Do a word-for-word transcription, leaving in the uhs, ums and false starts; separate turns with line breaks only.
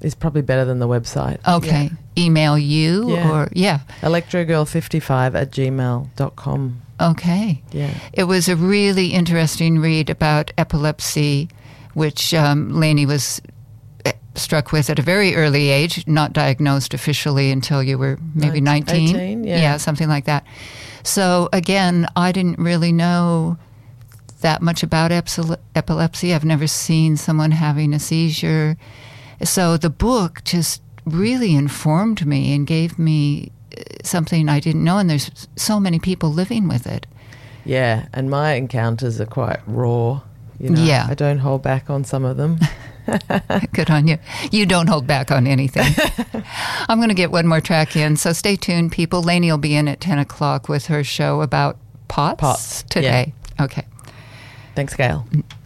is probably better than the website.
Okay. Yeah. Email you
yeah.
or, yeah.
electrogirl fifty-five at gmail dot com.
Okay.
Yeah.
It was a really interesting read about epilepsy, which um, Lainey was struck with at a very early age, not diagnosed officially until you were maybe nineteen.
eighteen, yeah.
Yeah, something like that. So, again, I didn't really know that much about epsil- epilepsy. I've never seen someone having a seizure. So the book just really informed me and gave me something I didn't know, and there's so many people living with it.
Yeah, and my encounters are quite raw. You know,
yeah.
I don't hold back on some of them.
Good on you. You don't hold back on anything. I'm going to get one more track in, so stay tuned, people. Lainey will be in at ten o'clock with her show about POTS,
POTS
today.
Yeah.
Okay.
Thanks, Gail.